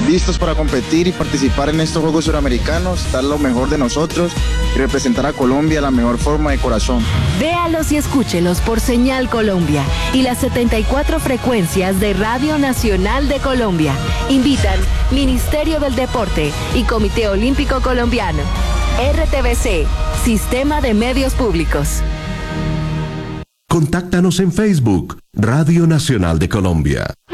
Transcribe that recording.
listos para competir y participar en estos Juegos Suramericanos, dar lo mejor de nosotros y representar a Colombia de la mejor forma de corazón. Véalos y escúchelos por Señal Colombia y las 74 frecuencias de Radio Nacional de Colombia. Invitan Ministerio del Deporte y Comité Olímpico Colombiano. RTBC, Sistema de Medios Públicos. Contáctanos en Facebook, Radio Nacional de Colombia.